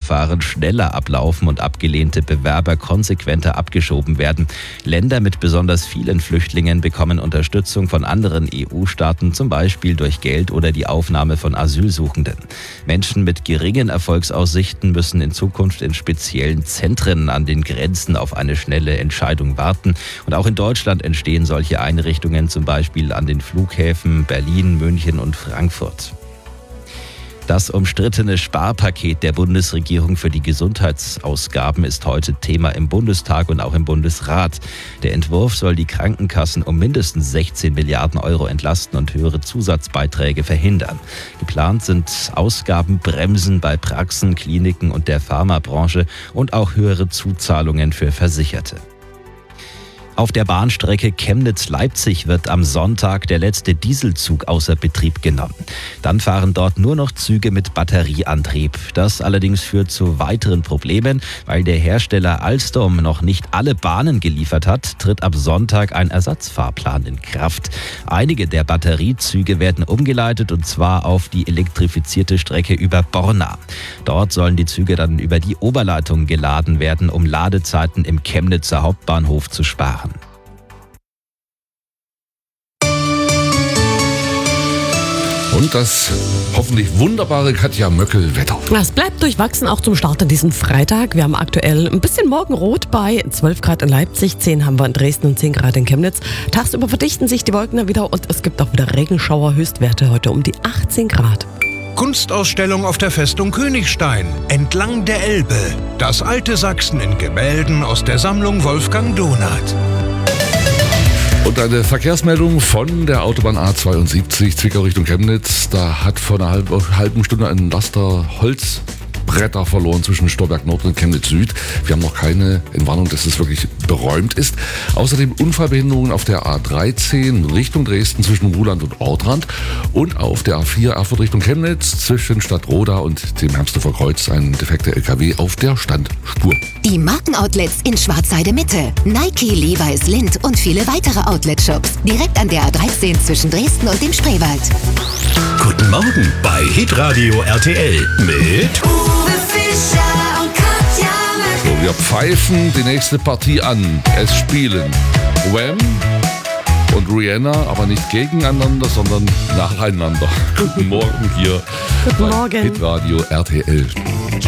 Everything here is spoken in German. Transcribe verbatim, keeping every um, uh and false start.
Asylverfahren schneller ablaufen und abgelehnte Bewerber konsequenter abgeschoben werden. Länder mit besonders vielen Flüchtlingen bekommen Unterstützung von anderen E U-Staaten, zum Beispiel durch Geld oder die Aufnahme von Asylsuchenden. Menschen mit geringen Erfolgsaussichten müssen in Zukunft in speziellen Zentren an den Grenzen auf eine schnelle Entscheidung warten. Und auch in Deutschland entstehen solche Einrichtungen, zum Beispiel an den Flughäfen Berlin, München und Frankfurt. Das umstrittene Sparpaket der Bundesregierung für die Gesundheitsausgaben ist heute Thema im Bundestag und auch im Bundesrat. Der Entwurf soll die Krankenkassen um mindestens sechzehn Milliarden Euro entlasten und höhere Zusatzbeiträge verhindern. Geplant sind Ausgabenbremsen bei Praxen, Kliniken und der Pharmabranche und auch höhere Zuzahlungen für Versicherte. Auf der Bahnstrecke Chemnitz-Leipzig wird am Sonntag der letzte Dieselzug außer Betrieb genommen. Dann fahren dort nur noch Züge mit Batterieantrieb. Das allerdings führt zu weiteren Problemen. Weil der Hersteller Alstom noch nicht alle Bahnen geliefert hat, tritt ab Sonntag ein Ersatzfahrplan in Kraft. Einige der Batteriezüge werden umgeleitet, und zwar auf die elektrifizierte Strecke über Borna. Dort sollen die Züge dann über die Oberleitung geladen werden, um Ladezeiten im Chemnitzer Hauptbahnhof zu sparen. Und das hoffentlich wunderbare Katja Möckel-Wetter. Es bleibt durchwachsen auch zum Start an diesem Freitag. Wir haben aktuell ein bisschen Morgenrot bei zwölf Grad in Leipzig, zehn haben wir in Dresden und zehn Grad in Chemnitz. Tagsüber verdichten sich die Wolken dann wieder und es gibt auch wieder Regenschauer, Höchstwerte heute um die achtzehn Grad. Kunstausstellung auf der Festung Königstein, entlang der Elbe. Das alte Sachsen in Gemälden aus der Sammlung Wolfgang Donath. Und eine Verkehrsmeldung von der Autobahn A zweiundsiebzig, Zwickau Richtung Chemnitz. Da hat vor einer halb, halben Stunde ein Laster Holzbretter verloren zwischen Storberg Nord und Chemnitz Süd. Wir haben noch keine Entwarnung, dass es wirklich beräumt ist. Außerdem Unfallbehinderungen auf der A dreizehn Richtung Dresden zwischen Ruhland und Ortrand und auf der A vier Erfurt Richtung Chemnitz zwischen Stadtroda und dem Hermsdorfer Kreuz ein defekter L K W auf der Standspur. Die Markenoutlets in Schwarzheide Mitte, Nike, Levi's, Lindt und viele weitere Outlet-Shops direkt an der A dreizehn zwischen Dresden und dem Spreewald. Guten Morgen bei Hitradio R T L mit Uwe Fischer und Katja Möckel. So, wir pfeifen die nächste Partie an. Es spielen Wham und Rihanna, aber nicht gegeneinander, sondern nacheinander. Guten Morgen hier Guten bei Morgen. Hitradio R T L.